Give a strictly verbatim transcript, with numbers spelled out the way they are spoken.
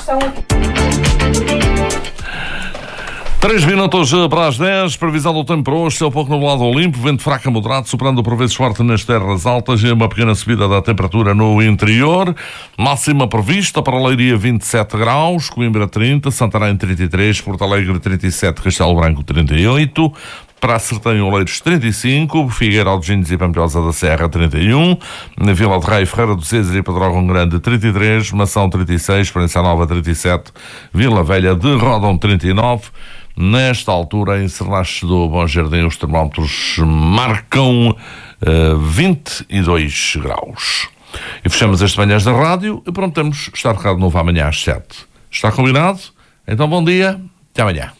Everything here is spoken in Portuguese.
estão aqui. Três minutos para as dez, previsão do tempo para hoje, céu pouco nublado ou limpo, vento fraco a moderado, soprando por vezes forte nas terras altas e uma pequena subida da temperatura no interior. Máxima prevista para Leiria vinte e sete graus, Coimbra trinta, Santarém trinta e três, Porto Alegre trinta e sete, Castelo Branco trinta e oito, para Sertão e Oleiros trinta e cinco, Figueira, Algines e Pampilhosa da Serra trinta e um, na Vila de Rei, Ferreira do César e Pedrógão Grande trinta e três, Mação trinta e seis, Prensa Nova trinta e sete, Vila Velha de Rodão trinta e nove. Nesta altura, em Serlache do Bom Jardim, os termómetros marcam uh, vinte e dois graus. E fechamos este Manhãs da Rádio e prometemos estar de novo amanhã às sete. Está combinado? Então bom dia, até amanhã.